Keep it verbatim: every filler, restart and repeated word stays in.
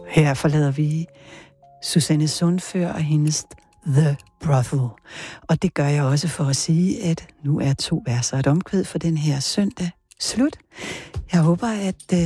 Her forlader vi Susanne Sundfør og hendes The Brothel. Og det gør jeg også for at sige, at nu er to verser et omkvæd for den her søndag slut. Jeg håber, at